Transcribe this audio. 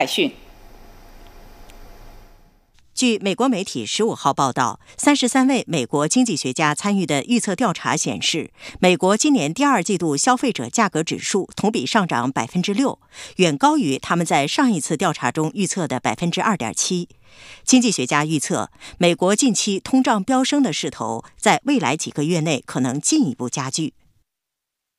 海讯。 据美国媒体15号报道，33位美国经济学家参与的预测调查显示，美国今年第二季度消费者价格指数同比上涨6%，远高于他们在上一次调查中预测的2.7%。经济学家预测，美国近期通胀飙升的势头在未来几个月内可能进一步加剧。